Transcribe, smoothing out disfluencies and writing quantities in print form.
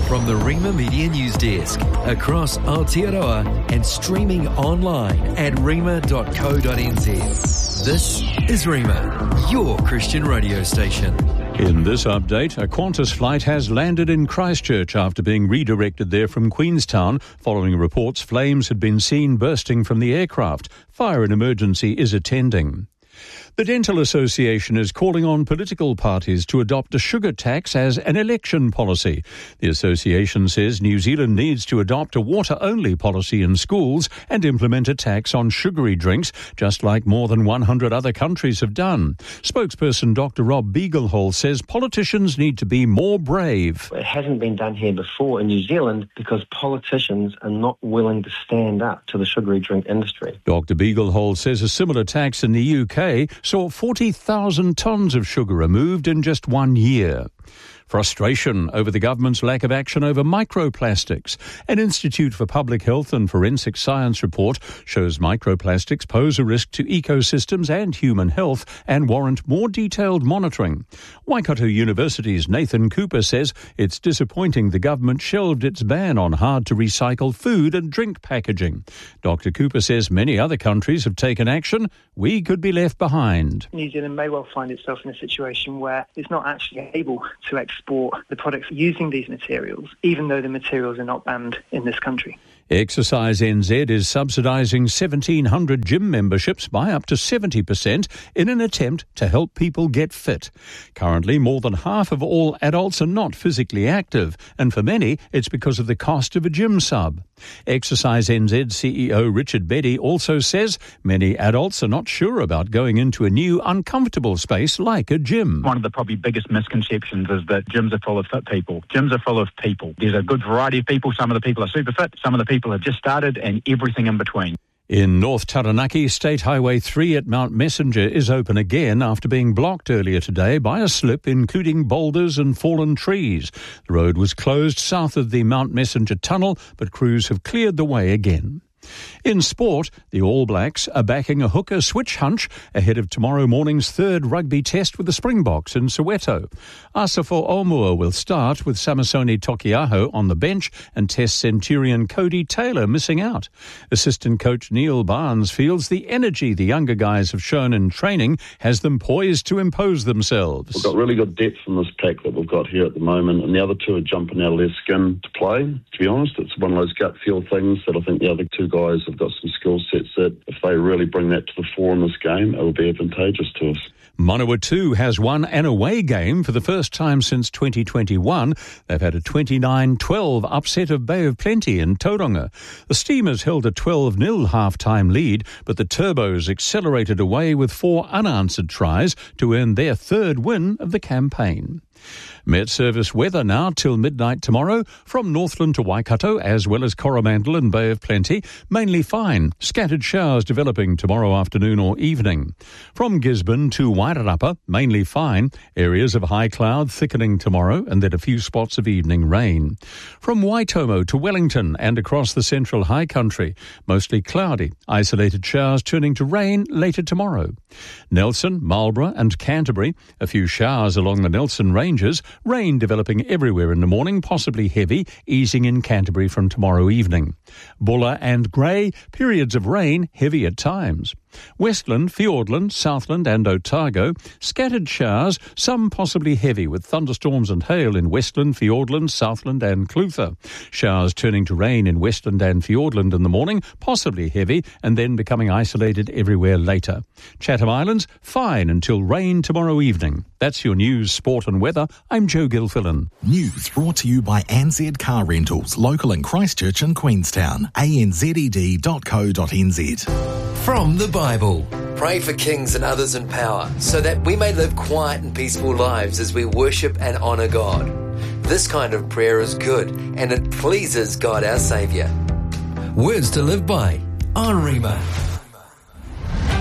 from the Rima Media News Desk, across Aotearoa and streaming online at rima.co.nz. This is Rima, your Christian radio station. In this update, a Qantas flight has landed in Christchurch after being redirected there from Queenstown following reports flames had been seen bursting from the aircraft. Fire and emergency is attending. The Dental Association is calling on political parties to adopt a sugar tax as an election policy. The association says New Zealand needs to adopt a water-only policy in schools and implement a tax on sugary drinks, just like more than 100 other countries have done. Spokesperson Dr. Rob Beaglehall says politicians need to be more brave. It hasn't been done here before in New Zealand because politicians are not willing to stand up to the sugary drink industry. Dr. Beaglehall says a similar tax in the UK saw 40,000 tonnes of sugar removed in just 1 year. Frustration over the government's lack of action over microplastics. An Institute for Public Health and Forensic Science report shows microplastics pose a risk to ecosystems and human health and warrant more detailed monitoring. Waikato University's Nathan Cooper says it's disappointing the government shelved its ban on hard-to-recycle food and drink packaging. Dr. Cooper says many other countries have taken action. We could be left behind. New Zealand may well find itself in a situation where it's not actually able to export the products using these materials, even though the materials are not banned in this country. Exercise NZ is subsidising 1,700 gym memberships by up to 70% in an attempt to help people get fit. Currently, more than half of all adults are not physically active, and for many, it's because of the cost of a gym sub. Exercise NZ CEO Richard Beddy also says many adults are not sure about going into a new, uncomfortable space like a gym. One of the probably biggest misconceptions is that gyms are full of fit people. Gyms are full of people. There's a good variety of people. Some of the people are super fit, some of the people have just started, and everything in between. In North Taranaki, State Highway 3 at Mount Messenger is open again after being blocked earlier today by a slip, including boulders and fallen trees. The road was closed south of the Mount Messenger tunnel, but crews have cleared the way again. In sport, the All Blacks are backing a hooker switch hunch ahead of tomorrow morning's third rugby test with the Springboks in Soweto. Asafo Omua will start with Samisoni Tokiaho on the bench and Test centurion Cody Taylor missing out. Assistant coach Neil Barnes feels the energy the younger guys have shown in training has them poised to impose themselves. We've got really good depth in this pack that we've got here at the moment, and the other two are jumping out of their skin to play. To be honest, it's one of those gut feel things that I think the other two guys have got some skill sets that if they really bring that to the fore in this game, it will be advantageous to us. Manawatu has won an away game for the first time since 2021. They've had a 29-12 upset of Bay of Plenty in Tauranga. The Steamers held a 12-0 half-time lead, but the Turbos accelerated away with 4 unanswered tries to earn their third win of the campaign. Met Service weather now till midnight tomorrow from Northland to Waikato as well as Coromandel and Bay of Plenty. Mainly fine. Scattered showers developing tomorrow afternoon or evening. From Gisborne to Wairarapa, mainly fine. Areas of high cloud thickening tomorrow and then a few spots of evening rain. From Waitomo to Wellington and across the central high country, mostly cloudy. Isolated showers turning to rain later tomorrow. Nelson, Marlborough and Canterbury, a few showers along the Nelson Ranges. Rain developing everywhere in the morning, possibly heavy, easing in Canterbury from tomorrow evening. Buller and Grey, periods of rain, heavy at times. Westland, Fiordland, Southland and Otago, scattered showers, some possibly heavy with thunderstorms and hail in Westland, Fiordland, Southland and Clutha. Showers turning to rain in Westland and Fiordland in the morning, possibly heavy and then becoming isolated everywhere later. Chatham Islands, fine until rain tomorrow evening. That's your news, sport and weather. I'm Joe Gilfillan. News brought to you by ANZ Car Rentals, local in Christchurch and Queenstown. anzed.co.nz. From the Bible. Pray for kings and others in power, so that we may live quiet and peaceful lives as we worship and honour God. This kind of prayer is good, and it pleases God our Saviour. Words to live by on Rima.